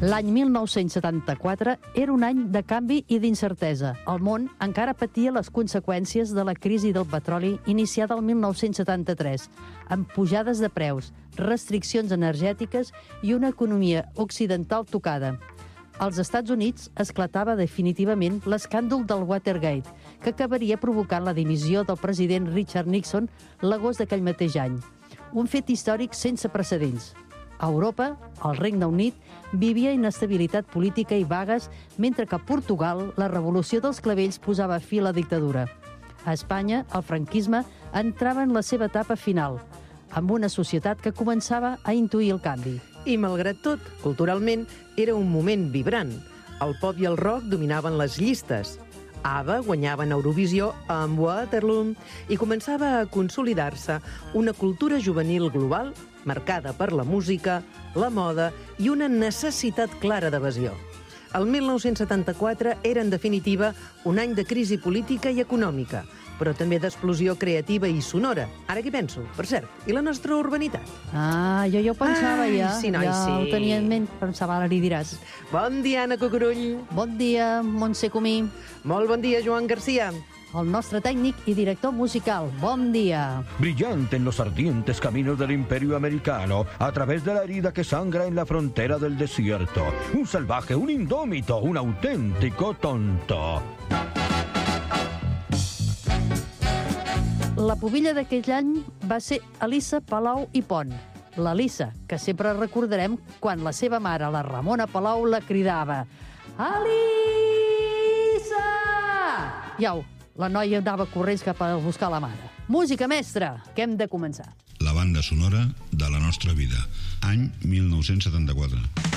L'any 1974 era un any de canvi i d'incertesa. El món encara patia les conseqüències de la crisi del petroli iniciada el 1973, amb pujades de preus, restriccions energètiques i una economia occidental tocada. Als Estats Units esclatava definitivament l'escàndol del Watergate, que acabaria provocant la dimissió del president Richard Nixon l'agost d'aquell mateix any. Un fet històric sense precedents. A Europa, el Regne Unit, vivia inestabilitat política i vagues, mentre que a Portugal la revolució dels clavells posava fi a la dictadura. A Espanya, el franquisme entrava en la seva etapa final, amb una societat que començava a intuir el canvi. I, malgrat tot, culturalment, era un moment vibrant. El pop i el rock dominaven les llistes. ABBA guanyava en Eurovisió amb Waterloo i començava a consolidar-se una cultura juvenil global marcada per la música, la moda i una necessitat clara d'evasió. El 1974 era, en definitiva, un any de crisi política i econòmica, però també d'explosió creativa i sonora. Ara què penso? Per cert, i la nostra urbanitat? Jo ho pensava ja. Sí, noi, ja sí. ho tenia en ment, pensava, ara li diràs. Bon dia, Anna Cucurull. Bon dia, Montse Comí. Molt bon dia, Joan Garcia. El nostre tècnic y director musical. Bon día. Brillante en los ardientes caminos del imperio americano, a través de la herida que sangra en la frontera del desierto. Un salvaje, un indómito, un auténtico tonto. La pubilla d'aquell any va ser Elisa Palau i Pont. L'Elisa, que sempre recordarem quan la seva mare, la Ramona Palau, la cridava Elisa! Iau, la noia anava corrents cap a buscar la mare. Música, mestre, que hem de començar. La banda sonora de la nostra vida, any 1974.